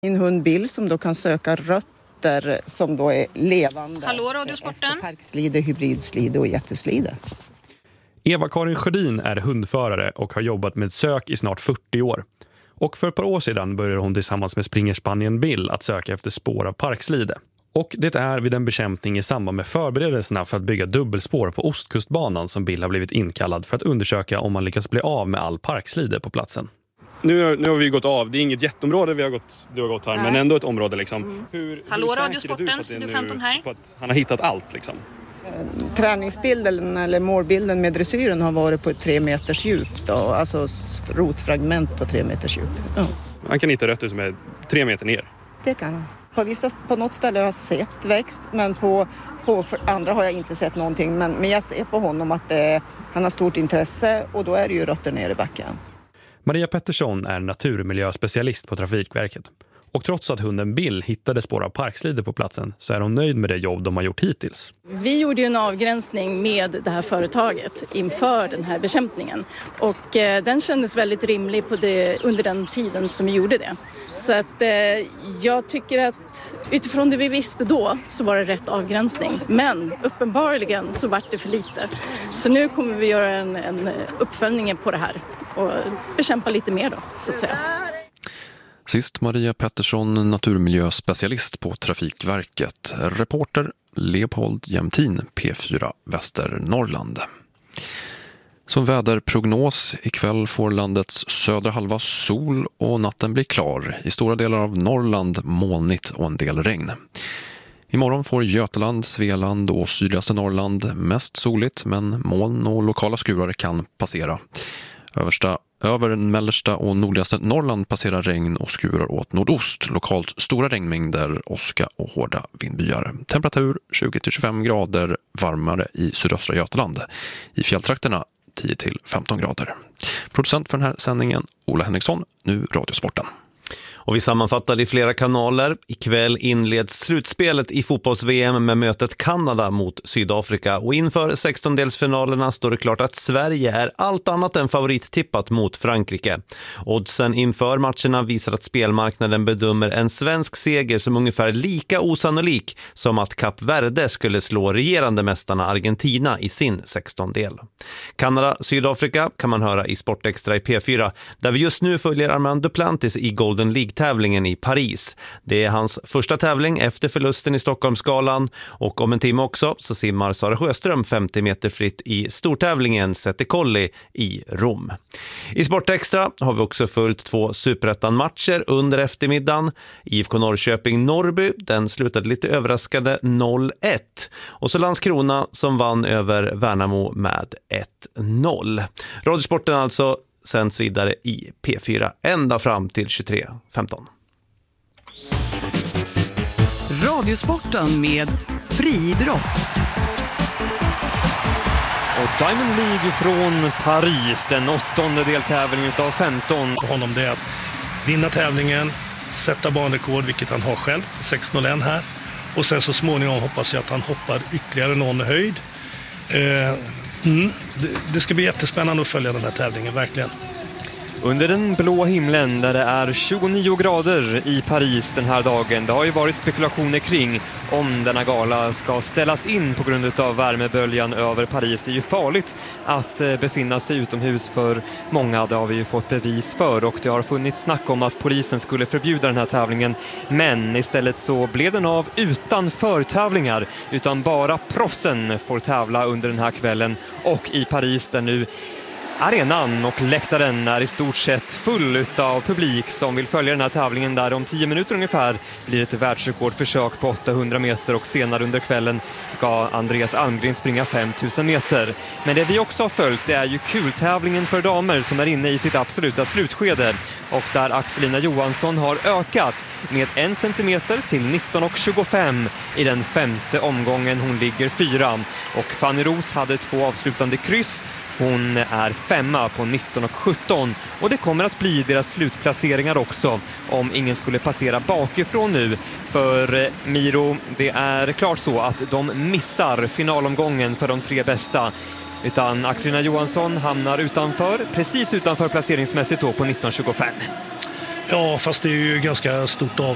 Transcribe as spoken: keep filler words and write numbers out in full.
En hund Bill som då kan söka rötter som då är levande. Hallå Radiosporten. Parkslide, hybridslide och jätteslide. Eva-Karin Sjödin är hundförare och har jobbat med sök i snart fyrtio år. Och för ett par år sedan började hon tillsammans med springerspanien Bill att söka efter spår av parkslide. Och det är vid en bekämpning i samband med förberedelserna för att bygga dubbelspår på Ostkustbanan som Bill har blivit inkallad för att undersöka om man lyckas bli av med all parkslide på platsen. Nu, nu har vi gått av. Det är inget jätteområde vi har gått, du har gått här, nej. Men ändå ett område liksom. Mm. Hur, Hallå hur Radiosporten, Studio femton här. På att han har hittat allt liksom? Träningsbilden eller målbilden med dressyren har varit på tre meters djup då, alltså rotfragment på tre meters djup. Ja. Han kan hitta rötter som är tre meter ner. Det kan han. På, vissa, på något ställe har jag sett växt, men på, på andra har jag inte sett någonting. Men, men jag ser på honom att det, han har stort intresse och då är det ju rötter ner i backen. Maria Pettersson är naturmiljöspecialist på Trafikverket. Och trots att hunden Bill hittade spår av parkslide på platsen så är hon nöjd med det jobb de har gjort hittills. Vi gjorde ju en avgränsning med det här företaget inför den här bekämpningen. Och eh, den kändes väldigt rimlig på det, under den tiden som vi gjorde det. Så att eh, jag tycker att utifrån det vi visste då så var det rätt avgränsning. Men uppenbarligen så var det för lite. Så nu kommer vi göra en, en uppföljning på det här och bekämpa lite mer då, så att säga. Sist Maria Pettersson, naturmiljöspecialist på Trafikverket. Reporter Leopold Jämtin, P fyra Västernorrland. Som väderprognos, ikväll får landets södra halva sol och natten blir klar. I stora delar av Norrland molnigt och en del regn. Imorgon får Götaland, Svealand och sydligaste Norrland mest soligt, men moln och lokala skurar kan passera. Översta Över mellersta och nordligaste Norrland passerar regn och skurar åt nordost. Lokalt stora regnmängder, åska och hårda vindbyar. Temperatur tjugo till tjugofem grader, varmare i sydöstra Götaland. I fjälltrakterna tio till femton grader. Producent för den här sändningen, Ola Henriksson, nu Radiosporten. Och vi sammanfattar i flera kanaler. Ikväll inleds slutspelet i fotbolls-V M med mötet Kanada mot Sydafrika. Och inför sextondelsfinalerna står det klart att Sverige är allt annat än favorittippat mot Frankrike. Oddsen inför matcherna visar att spelmarknaden bedömer en svensk seger som ungefär lika osannolik som att Kap Verde skulle slå regerande mästarna Argentina i sin sextondel. Kanada-Sydafrika kan man höra i Sportextra i P fyra, där vi just nu följer Armand Duplantis i Golden League-tävlingen i Paris. Det är hans första tävling efter förlusten i Stockholmsgalan, och om en timme också så simmar Sara Sjöström femtio meter fritt i stortävlingen Sette Colli i Rom. I Sportextra har vi också följt två superettan-matcher under eftermiddagen. I F K Norrköping-Norrby, den slutade lite överraskande noll ett. Och så Landskrona som vann över Värnamo med ett noll. Radiosporten alltså sänds vidare i P fyra ända fram till tjugotre femton. Radiosporten med friidrott. Och Diamond League från Paris, den åttonde deltävlingen av femton. För honom det är att vinna tävlingen, sätta banrekord, vilket han har själv, sex noll ett här. Och sen så småningom hoppas jag att han hoppar ytterligare någon höjd. Eh, Mm. Det, det ska bli jättespännande att följa den här tävlingen, verkligen. Under den blå himlen där det är tjugonio grader i Paris den här dagen. Det har ju varit spekulationer kring om denna gala ska ställas in på grund av värmeböljan över Paris. Det är ju farligt att befinna sig utomhus för många, det har vi ju fått bevis för. Och det har funnits snack om att polisen skulle förbjuda den här tävlingen. Men istället så blev den av utan förtävlingar, utan bara proffsen får tävla under den här kvällen. Och i Paris där nu arenan och läktaren är i stort sett full av publik som vill följa den här tävlingen, där om tio minuter ungefär blir ett världsrekordförsök på åttahundra meter, och senare under kvällen ska Andreas Almgren springa femtusen meter. Men det vi också har följt, det är ju kultävlingen för damer som är inne i sitt absoluta slutskede, och där Axelina Johansson har ökat med en centimeter till nitton komma tjugofem i den femte omgången. Hon ligger fyra, och Fanny Ros hade två avslutande kryss. Hon är femma på nitton komma sjutton, och det kommer att bli deras slutplaceringar också om ingen skulle passera bakifrån nu. För Miro, det är klart så att de missar finalomgången för de tre bästa. Utan Axelina Johansson hamnar utanför, precis utanför placeringsmässigt då på nitton komma tjugofem. Ja, fast det är ju ganska stort av